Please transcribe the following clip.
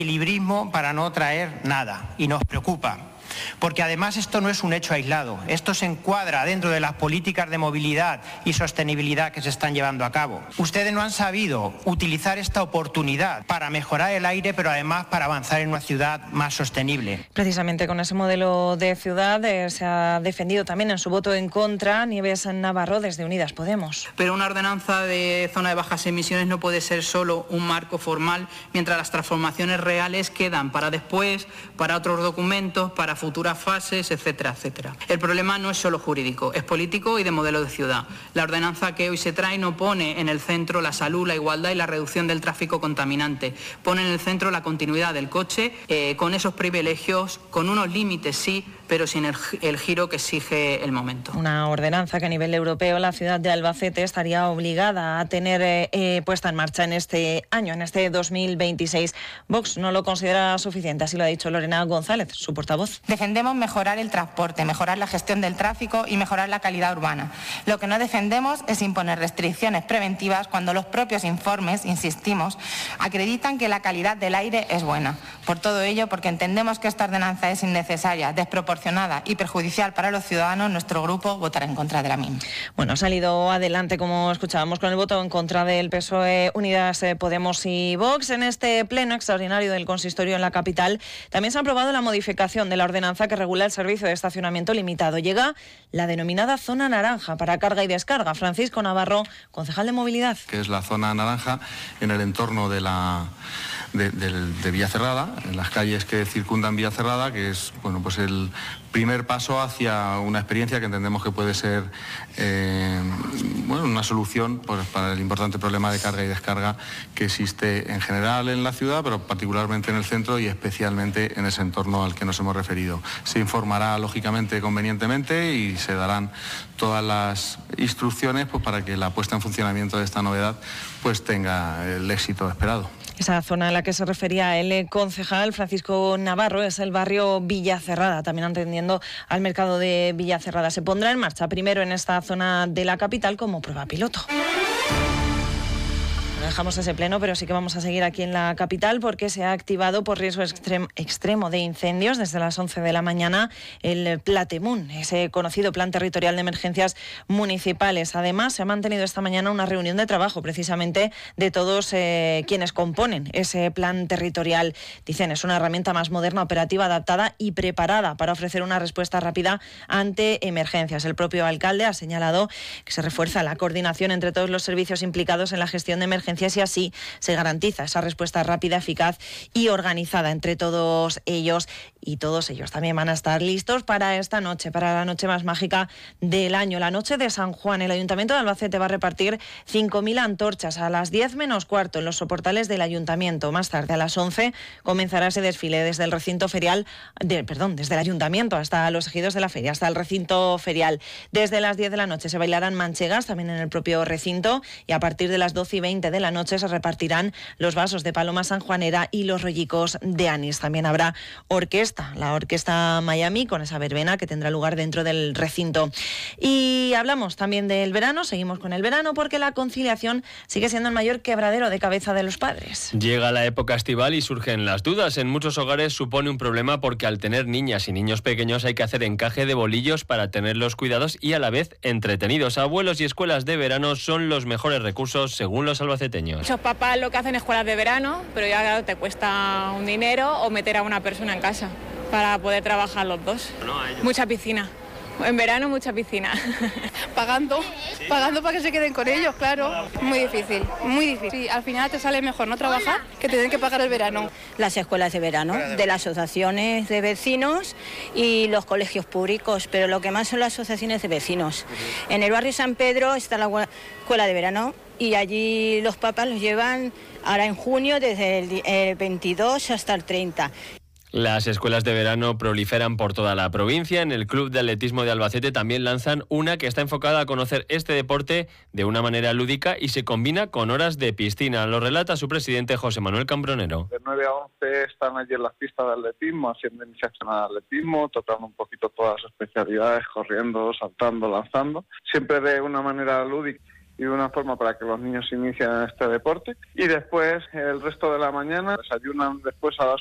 equilibrismo para no traer nada y nos preocupa. Porque además esto no es un hecho aislado, esto se encuadra dentro de las políticas de movilidad y sostenibilidad que se están llevando a cabo. Ustedes no han sabido utilizar esta oportunidad para mejorar el aire, pero además para avanzar en una ciudad más sostenible. Precisamente con ese modelo de ciudad se ha defendido también en su voto en contra Nieves Navarro desde Unidas Podemos. Pero una ordenanza de zona de bajas emisiones no puede ser solo un marco formal, mientras las transformaciones reales quedan para después, para otros documentos, para futuras fases, etcétera, etcétera. El problema no es solo jurídico, es político y de modelo de ciudad. La ordenanza que hoy se trae no pone en el centro la salud, la igualdad y la reducción del tráfico contaminante. Pone en el centro la continuidad del coche, con esos privilegios, con unos límites sí, pero sin el giro que exige el momento. Una ordenanza que a nivel europeo la ciudad de Albacete estaría obligada a tener puesta en marcha en este año, en este 2026. Vox no lo considera suficiente, así lo ha dicho Lorena González, su portavoz. Defendemos mejorar el transporte, mejorar la gestión del tráfico y mejorar la calidad urbana. Lo que no defendemos es imponer restricciones preventivas cuando los propios informes, insistimos, acreditan que la calidad del aire es buena. Por todo ello, porque entendemos que esta ordenanza es innecesaria, desproporcionada y perjudicial para los ciudadanos, nuestro grupo votará en contra de la misma. Bueno, ha salido adelante, como escuchábamos, con el voto en contra del PSOE, Unidas Podemos y Vox. En este pleno extraordinario del consistorio en la capital también se ha aprobado la modificación de la ordenanza que regula el servicio de estacionamiento limitado. Llega la denominada zona naranja para carga y descarga. Francisco Navarro, concejal de movilidad. Que es la zona naranja en el entorno de Villacerrada, en las calles que circundan Villacerrada, que es pues el primer paso hacia una experiencia que entendemos que puede ser una solución pues, para el importante problema de carga y descarga que existe en general en la ciudad, pero particularmente en el centro y especialmente en ese entorno al que nos hemos referido. Se informará lógicamente convenientemente y se darán todas las instrucciones pues, para que la puesta en funcionamiento de esta novedad pues, tenga el éxito esperado. Esa zona a la que se refería el concejal Francisco Navarro es el barrio Villacerrada, también atendiendo al mercado de Villacerrada. Se pondrá en marcha primero en esta zona de la capital como prueba piloto. No dejamos ese pleno, pero sí que vamos a seguir aquí en la capital porque se ha activado por riesgo extremo de incendios desde las 11 de la mañana el Platemun, ese conocido Plan Territorial de Emergencias Municipales. Además, se ha mantenido esta mañana una reunión de trabajo precisamente de todos quienes componen ese plan territorial. Dicen, es una herramienta más moderna, operativa, adaptada y preparada para ofrecer una respuesta rápida ante emergencias. El propio alcalde ha señalado que se refuerza la coordinación entre todos los servicios implicados en la gestión de emergencias y así se garantiza esa respuesta rápida, eficaz y organizada entre todos ellos. Y todos ellos también van a estar listos para esta noche, para la noche más mágica del año, la noche de San Juan. El Ayuntamiento de Albacete va a repartir 5.000 antorchas a las 10 menos cuarto en los soportales del Ayuntamiento. Más tarde, a las 11, comenzará ese desfile desde el recinto ferial, desde el Ayuntamiento hasta los ejidos de la feria, hasta el recinto ferial. Desde las 10 de la noche se bailarán manchegas también en el propio recinto y a partir de las 12:20 de la noche se repartirán los vasos de paloma sanjuanera y los rollicos de anís. También habrá la Orquesta Miami, con esa verbena que tendrá lugar dentro del recinto. Y hablamos también del verano, seguimos con el verano, porque la conciliación sigue siendo el mayor quebradero de cabeza de los padres. Llega la época estival y surgen las dudas. En muchos hogares supone un problema porque al tener niñas y niños pequeños hay que hacer encaje de bolillos para tenerlos cuidados y a la vez entretenidos. Abuelos y escuelas de verano son los mejores recursos según los albaceteños. Muchos papás lo que hacen es escuelas de verano, pero ya claro, te cuesta un dinero o meter a una persona en casa para poder trabajar los dos. Mucha piscina. En verano mucha piscina. Pagando para que se queden con ellos, claro. Muy difícil, muy difícil. Sí, al final te sale mejor no trabajar que tener que pagar el verano. Las escuelas de verano, de las asociaciones de vecinos y los colegios públicos, pero lo que más son las asociaciones de vecinos. En el barrio San Pedro está la escuela de verano y allí los papás los llevan ahora en junio desde el 22 hasta el 30. Las escuelas de verano proliferan por toda la provincia. En el Club de Atletismo de Albacete también lanzan una que está enfocada a conocer este deporte de una manera lúdica y se combina con horas de piscina. Lo relata su presidente José Manuel Cambronero. De 9 a 11 están allí en las pistas de atletismo, haciendo iniciación al atletismo, tocando un poquito todas las especialidades, corriendo, saltando, lanzando, siempre de una manera lúdica. y una forma para que los niños se inicien en este deporte. Y después, el resto de la mañana, desayunan después a las